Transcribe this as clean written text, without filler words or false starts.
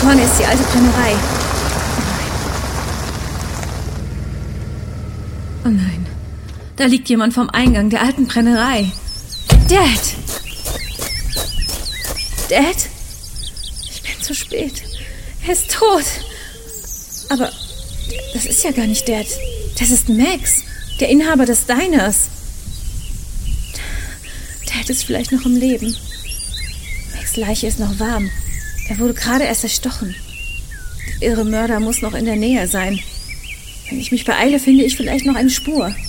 vorne ist die alte Brennerei. Oh nein. Da liegt jemand vom Eingang der alten Brennerei. Dad! Dad? Ich bin zu spät. Er ist tot. Aber das ist ja gar nicht Dad. Das ist Max, der Inhaber des Diners. Dad ist vielleicht noch im Leben. Max' Leiche ist noch warm. Er wurde gerade erst erstochen. Der irre Mörder muss noch in der Nähe sein. Wenn ich mich beeile, finde ich vielleicht noch eine Spur.